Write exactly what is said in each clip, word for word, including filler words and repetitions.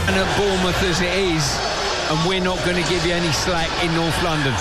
And at Bournemouth as it is, and we're not going to give you any slack in North London.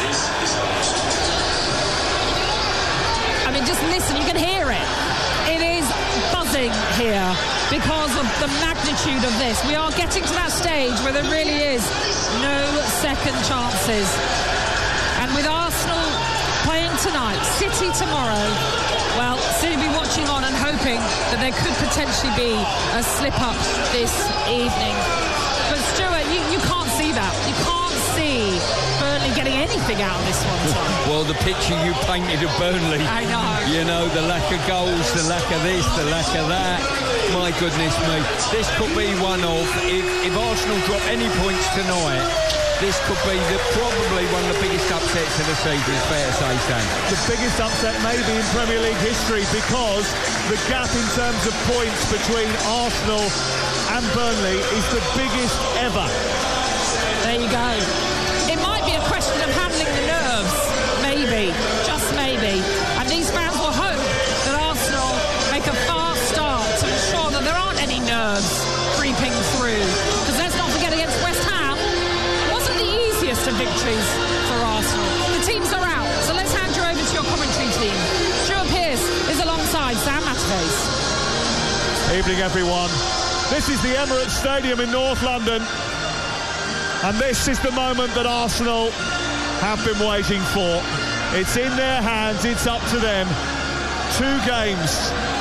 I mean, just listen, you can hear it. It is buzzing here because of the magnitude of this. We are getting to that stage where there really is no second chances. And with Arsenal playing tonight, City tomorrow, well, City will be watching on and hoping that there could potentially be a slip-up this evening. But Stuart, you, you can't see that. You can't see Burnley getting anything out of this one, Tom. Well, the picture you painted of Burnley. I know. You know, the lack of goals, the lack of this, the lack of that. My goodness me. This could be one of, if, if Arsenal drop any points tonight, this could be the, probably one of the biggest upsets of the season, it's fair to say, Sam. The biggest upset maybe in Premier League history, because the gap in terms of points between Arsenal and Burnley is the biggest ever. There you go. It might be a question of handling the nerves, maybe, just maybe. And these fans will hope that Arsenal make a fast start to ensure that there aren't any nerves creeping through. Because let's not forget, against West Ham, it wasn't the easiest of victories for Arsenal. The teams are out, so let's hand you over to your commentary team. Stuart Pearce is alongside Sam Matterface. Evening, everyone. This is the Emirates Stadium in North London, and this is the moment that Arsenal have been waiting for. It's in their hands, it's up to them. Two games.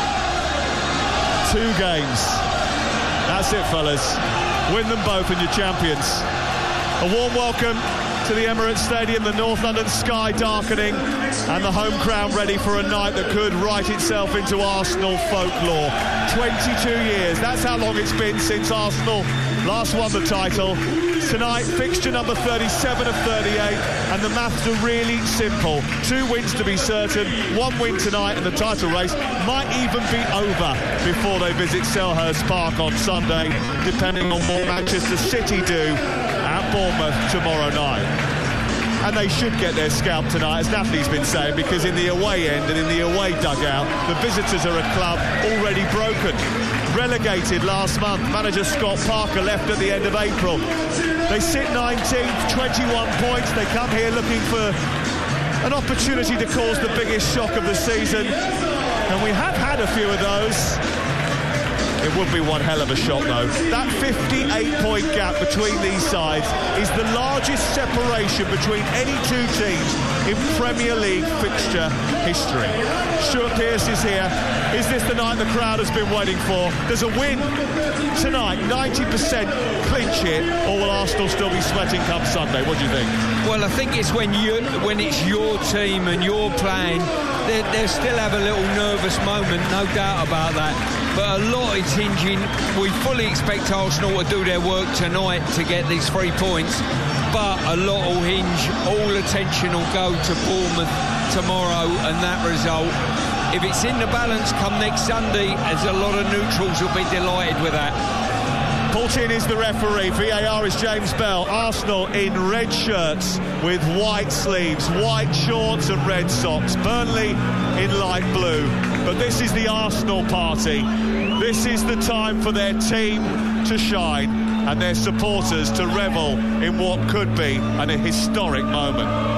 Two games. That's it, fellas. Win them both and you're champions. A warm welcome to the Emirates Stadium, the North London sky darkening, and the home crowd ready for a night that could write itself into Arsenal folklore. twenty-two years, that's how long it's been since Arsenal last won the title. Tonight, fixture number thirty-seven of thirty-eight, and the maths are really simple. Two wins to be certain, one win tonight, and the title race might even be over before they visit Selhurst Park on Sunday, depending on what Manchester City do at Bournemouth tomorrow night. And they should get their scalp tonight, as Natalie's been saying, because in the away end and in the away dugout, the visitors are a club already broken. Relegated last month, manager Scott Parker left at the end of April. They sit nineteenth, twenty-one points. They come here looking for an opportunity to cause the biggest shock of the season. And we have had a few of those. It would be one hell of a shot, though. That fifty-eight point gap between these sides is the largest separation between any two teams in Premier League fixture history. Stuart Pearce is here. Is this the night the crowd has been waiting for? There's a win tonight, ninety percent clinch it, or will Arsenal still be sweating come Sunday? What do you think? Well, I think it's when you when it's your team and you're playing, they, they still have a little nervous moment, no doubt about that. But a lot is hinging. We fully expect Arsenal to do their work tonight to get these three points. But a lot will hinge, all attention will go to Bournemouth tomorrow and that result. If it's in the balance come next Sunday, as a lot of neutrals will be delighted with that. Paul Chin is the referee. V A R is James Bell. Arsenal in red shirts with white sleeves, white shorts and red socks. Burnley in light blue. But this is the Arsenal party. This is the time for their team to shine and their supporters to revel in what could be an, a historic moment.